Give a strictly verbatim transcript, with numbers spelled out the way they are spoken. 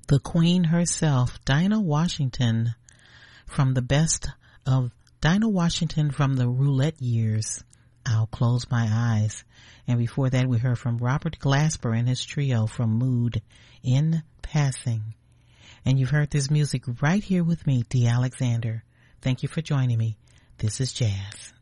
the queen herself, Dinah Washington, from the best of Dinah Washington from the Roulette Years, I'll Close My Eyes. And before that, we heard from Robert Glasper and his trio from Mood, In Passing. And you've heard this music right here with me, Dee Alexander. Thank you for joining me. This is Jazz.